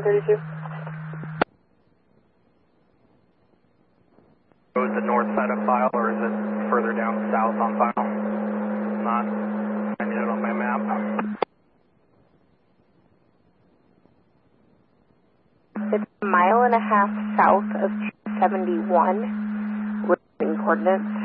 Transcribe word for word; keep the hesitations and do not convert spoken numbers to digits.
thirty-two. Is it north side of file or is it further down south on file? Not. I need it on my map. It's a mile and a half south of two seventy-one with coordinates.